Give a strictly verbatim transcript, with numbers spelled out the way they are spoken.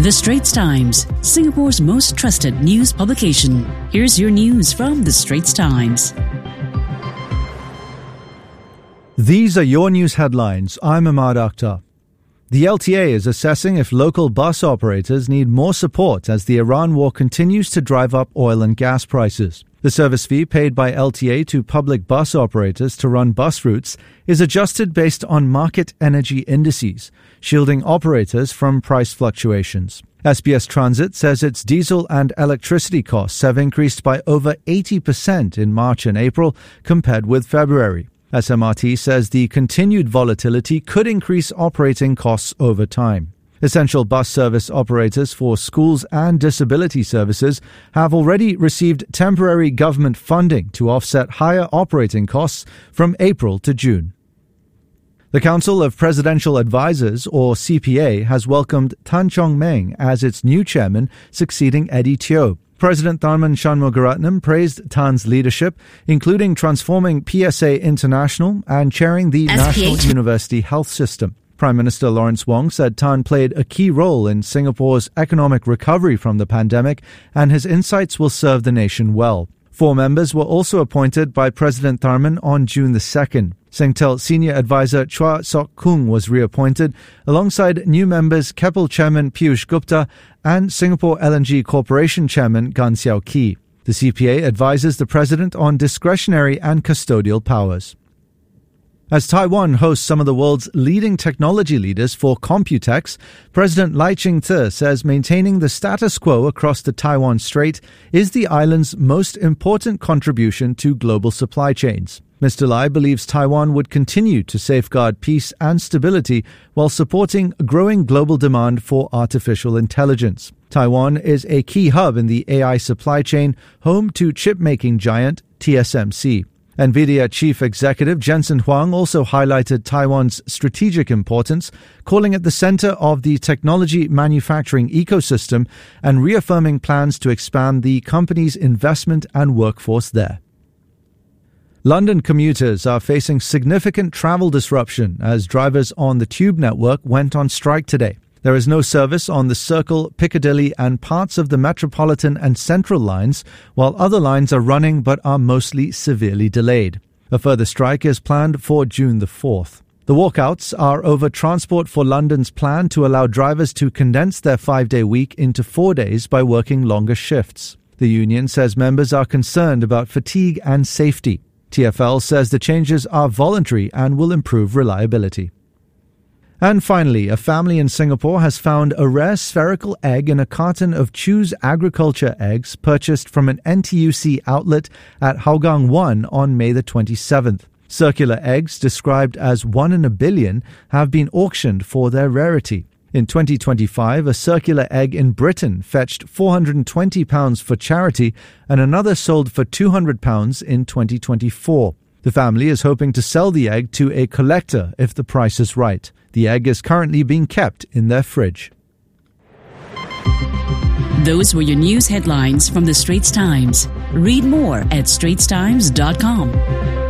The Straits Times, Singapore's most trusted news publication. Here's your news from The Straits Times. These are your news headlines. I'm Ahmad Akhtar. The L T A is assessing if local bus operators need more support as the Iran war continues to drive up oil and gas prices. The service fee paid by L T A to public bus operators to run bus routes is adjusted based on market energy indices, shielding operators from price fluctuations. S B S Transit says its diesel and electricity costs have increased by over eighty percent in March and April compared with February. S M R T says the continued volatility could increase operating costs over time. Essential bus service operators for schools and disability services have already received temporary government funding to offset higher operating costs from April to June. The Council of Presidential Advisors, or C P A, has welcomed Tan Chong Meng as its new chairman, succeeding Eddie Teo. President Tharman Shanmugaratnam praised Tan's leadership, including transforming P S A International and chairing the S P H National University Health System. Prime Minister Lawrence Wong said Tan played a key role in Singapore's economic recovery from the pandemic, and his insights will serve the nation well. Four members were also appointed by President Tharman on June the second. Singtel Senior Advisor Chua Sok Kung was reappointed, alongside new members Keppel Chairman Piyush Gupta and Singapore L N G Corporation Chairman Gan Siao Kee. The C P A advises the President on discretionary and custodial powers. As Taiwan hosts some of the world's leading technology leaders for Computex, President Lai Ching-te says maintaining the status quo across the Taiwan Strait is the island's most important contribution to global supply chains. Mister Lai believes Taiwan would continue to safeguard peace and stability while supporting growing global demand for artificial intelligence. Taiwan is a key hub in the A I supply chain, home to chip-making giant T S M C. NVIDIA Chief Executive Jensen Huang also highlighted Taiwan's strategic importance, calling it the center of the technology manufacturing ecosystem and reaffirming plans to expand the company's investment and workforce there. London commuters are facing significant travel disruption as drivers on the Tube network went on strike today. There is no service on the Circle, Piccadilly and parts of the Metropolitan and Central lines, while other lines are running but are mostly severely delayed. A further strike is planned for June the fourth. The walkouts are over Transport for London's plan to allow drivers to condense their five-day week into four days by working longer shifts. The union says members are concerned about fatigue and safety. T F L says the changes are voluntary and will improve reliability. And finally, a family in Singapore has found a rare spherical egg in a carton of Choose Agriculture eggs purchased from an N T U C outlet at Hougang one on May the twenty-seventh. Circular eggs, described as one in a billion, have been auctioned for their rarity. In twenty twenty-five, a circular egg in Britain fetched four hundred twenty pounds for charity, and another sold for two hundred pounds in twenty twenty-four. The family is hoping to sell the egg to a collector if the price is right. The egg is currently being kept in their fridge. Those were your news headlines from The Straits Times. Read more at straits times dot com.